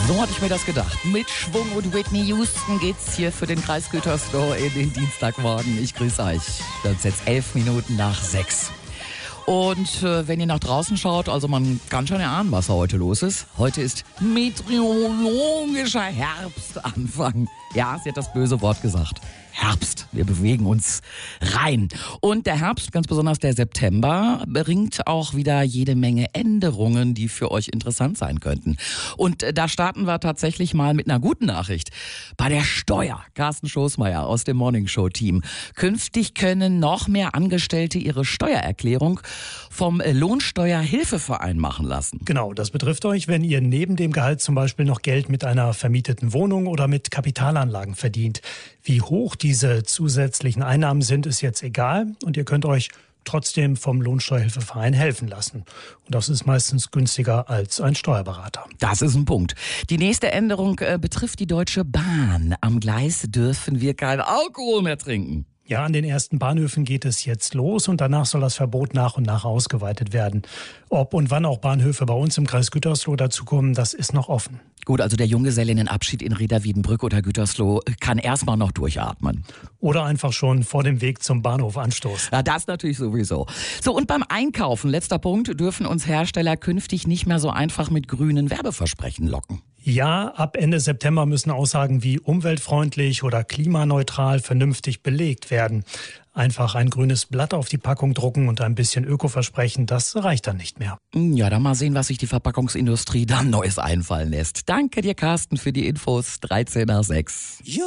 So hatte ich mir das gedacht. Mit Schwung und Whitney Houston geht's hier für den Kreis Gütersloh in den Dienstagmorgen. Ich grüße euch. Wir haben jetzt 11 Minuten nach 6. Und wenn ihr nach draußen schaut, also man kann schon erahnen, was heute los ist. Heute ist meteorologischer Herbstanfang. Ja, sie hat das böse Wort gesagt. Herbst. Wir bewegen uns rein. Und der Herbst, ganz besonders der September, bringt auch wieder jede Menge Änderungen, die für euch interessant sein könnten. Und da starten wir tatsächlich mal mit einer guten Nachricht. Bei der Steuer, Carsten Schoßmeier aus dem Morning Show Team. Künftig können noch mehr Angestellte ihre Steuererklärung vom Lohnsteuerhilfeverein machen lassen. Genau, das betrifft euch, wenn ihr neben dem Gehalt zum Beispiel noch Geld mit einer vermieteten Wohnung oder mit Kapitalanlagen verdient. Wie hoch diese zusätzlichen Einnahmen sind, ist jetzt egal und ihr könnt euch trotzdem vom Lohnsteuerhilfeverein helfen lassen. Und das ist meistens günstiger als ein Steuerberater. Das ist ein Punkt. Die nächste Änderung betrifft die Deutsche Bahn. Am Gleis dürfen wir kein Alkohol mehr trinken. Ja, an den ersten Bahnhöfen geht es jetzt los und danach soll das Verbot nach und nach ausgeweitet werden. Ob und wann auch Bahnhöfe bei uns im Kreis Gütersloh dazukommen, das ist noch offen. Gut, also der Junggesellinnenabschied in Reda-Wiedenbrück oder Gütersloh kann erstmal noch durchatmen. Oder einfach schon vor dem Weg zum Bahnhof anstoßen. Ja, das natürlich sowieso. So, und beim Einkaufen, letzter Punkt, dürfen uns Hersteller künftig nicht mehr so einfach mit grünen Werbeversprechen locken. Ja, ab Ende September müssen Aussagen wie umweltfreundlich oder klimaneutral vernünftig belegt werden. Einfach ein grünes Blatt auf die Packung drucken und ein bisschen Öko-Versprechen, das reicht dann nicht mehr. Ja, dann mal sehen, was sich die Verpackungsindustrie dann Neues einfallen lässt. Danke dir, Carsten, für die Infos. 13 nach 6.